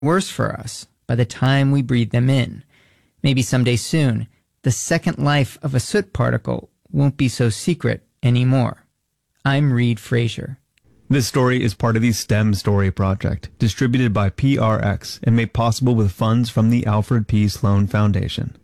worse for us by the time we breathe them in. Maybe someday soon, the second life of a soot particle won't be so secret anymore. I'm Reed Frazier. This story is part of the STEM Story Project, distributed by PRX and made possible with funds from the Alfred P. Sloan Foundation.